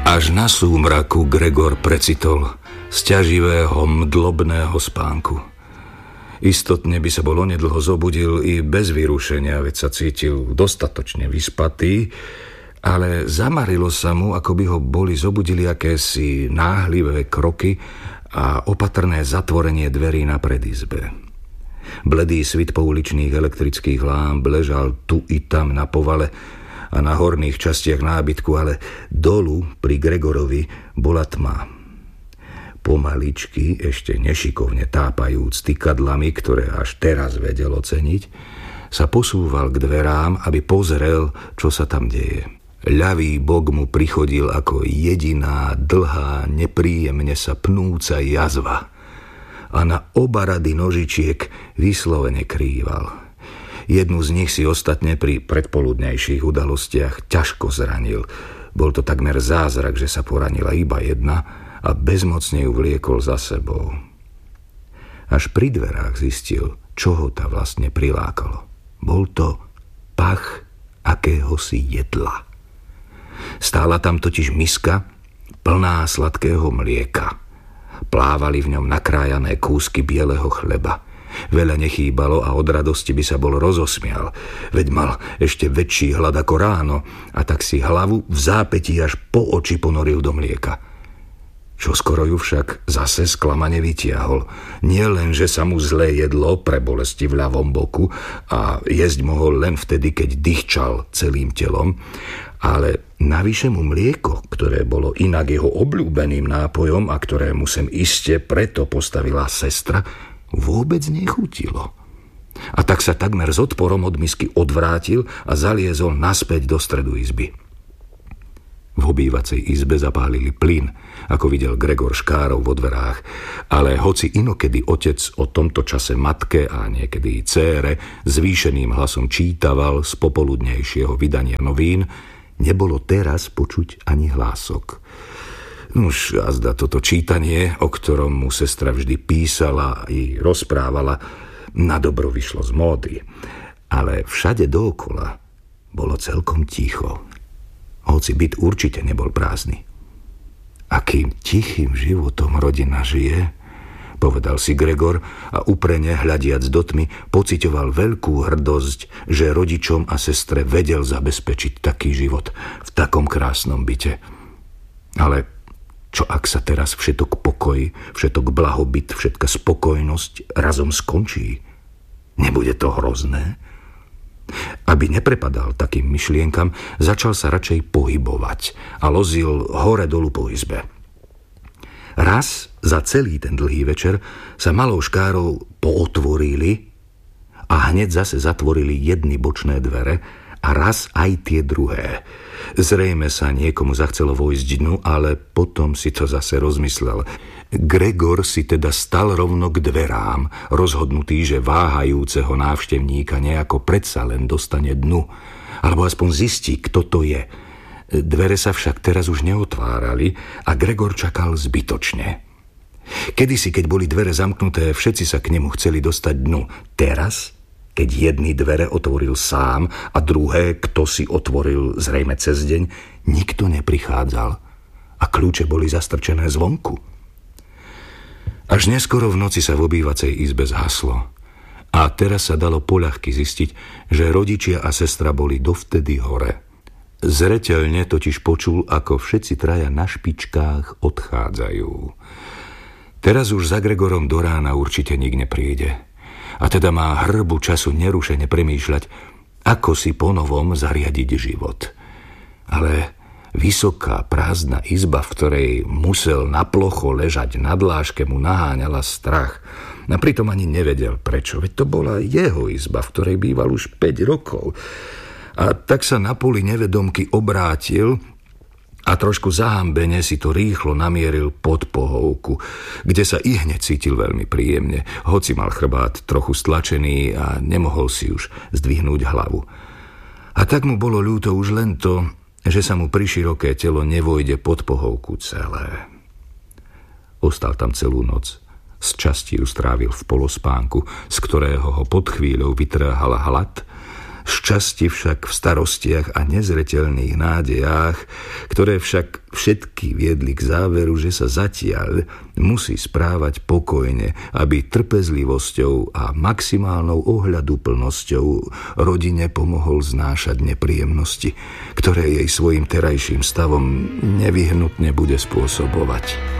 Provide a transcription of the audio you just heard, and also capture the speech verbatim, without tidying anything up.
Až na súmraku Gregor precitol z ťaživého mdlobného spánku. Istotne by sa bol onedlho zobudil i bez vyrušenia, veď sa cítil dostatočne vyspatý, ale zamarilo sa mu, ako by ho boli zobudili akési náhlivé kroky a opatrné zatvorenie dverí na predizbe. Bledý svit pouličných elektrických lámp ležal tu i tam na povale a na horných častiach nábytku, ale dolu pri Gregorovi bola tma. Pomaličky, ešte nešikovne tápajúc tykadlami, ktoré až teraz vedel oceniť, sa posúval k dverám, aby pozrel, čo sa tam deje. Ľavý bok mu prichodil ako jediná, dlhá, nepríjemne sa pnúca jazva a na oba rady nožičiek vyslovene krýval. Jednu z nich si ostatne pri predpoludnejších udalostiach ťažko zranil. Bol to takmer zázrak, že sa poranila iba jedna a bezmocne ju vliekol za sebou. Až pri dverách zistil, čo ho tá vlastne prilákalo. Bol to pach akéhosi jedla. Stála tam totiž miska plná sladkého mlieka. Plávali v ňom nakrájané kúsky bieleho chleba. Veľa nechýbalo a od radosti by sa bol rozosmial, veď mal ešte väčší hlad ako ráno a tak si hlavu v zápätí až po oči ponoril do mlieka. Čo skoro ju však zase sklamane vytiahol. Nie len, že sa mu zlé jedlo pre bolesti v ľavom boku a jesť mohol len vtedy, keď dýchčal celým telom, ale navyše mu mlieko, ktoré bolo inak jeho obľúbeným nápojom a ktorému sem iste preto postavila sestra, vôbec nechutilo. A tak sa takmer s odporom od misky odvrátil a zaliezol naspäť do stredu izby. V obývacej izbe zapálili plyn, ako videl Gregor škárov vo dverách, ale hoci inokedy otec o tomto čase matke a niekedy dcére zvýšeným hlasom čítaval z popoludnejšieho vydania novín, nebolo teraz počuť ani hlások. Nuž, azda toto čítanie, o ktorom mu sestra vždy písala i rozprávala, na dobro vyšlo z módy, ale všade dookola bolo celkom ticho. Hoci byt určite nebol prázdny. Akým tichým životom rodina žije, povedal si Gregor a uprene hľadiac do tmy pociťoval veľkú hrdosť, že rodičom a sestre vedel zabezpečiť taký život v takom krásnom byte. Ale čo ak sa teraz všetok pokoj, všetok blahobyt, všetka spokojnosť razom skončí? Nebude to hrozné? Aby neprepadal takým myšlienkam, začal sa radšej pohybovať a lozil hore dolu po izbe. Raz za celý ten dlhý večer sa malou škárou pootvorili a hneď zase zatvorili jedny bočné dvere a raz aj tie druhé. Zrejme sa niekomu zachcelo vojsť dnu, ale potom si to zase rozmyslel. Gregor si teda stal rovno k dverám, rozhodnutý, že váhajúceho návštevníka nejako predsa len dostane dnu, alebo aspoň zistí, kto to je. Dvere sa však teraz už neotvárali a Gregor čakal zbytočne. Kedysi, keď boli dvere zamknuté, všetci sa k nemu chceli dostať dnu. Teraz, keď jedny dvere otvoril sám a druhé, kto si otvoril zrejme cez deň, nikto neprichádzal a kľúče boli zastrčené zvonku. Až neskoro v noci sa v obývacej izbe zhaslo a teraz sa dalo poľahky zistiť, že rodičia a sestra boli dovtedy hore. Zreteľne totiž počul, ako všetci traja na špičkách odchádzajú. Teraz už za Gregorom do rána určite nik nepríde a teda má hrbu času nerušene premýšľať, ako si ponovom zariadiť život. Ale vysoká prázdna izba, v ktorej musel na plocho ležať na dláške, mu naháňala strach. A pritom ani nevedel prečo, veď to bola jeho izba, v ktorej býval už päť rokov. A tak sa na poli nevedomky obrátil a trošku zahambene si to rýchlo namieril pod pohovku, kde sa i hneď cítil veľmi príjemne, hoci mal chrbát trochu stlačený a nemohol si už zdvihnúť hlavu. A tak mu bolo ľúto už len to, že sa mu priširoké telo nevojde pod pohovku celé. Ostal tam celú noc. Z časti ju strávil v polospánku, z ktorého ho pod chvíľou vytrhal hlad, Šťastie však v starostiach a nezreteľných nádejách, ktoré však všetky viedli k záveru, že sa zatiaľ musí správať pokojne, aby trpezlivosťou a maximálnou ohľaduplnosťou rodine pomohol znášať nepríjemnosti, ktoré jej svojim terajším stavom nevyhnutne bude spôsobovať.